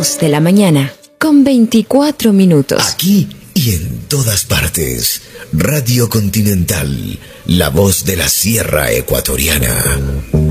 2 de la mañana, con 24 minutos. Aquí y en todas partes. Radio Continental, la voz de la Sierra Ecuatoriana.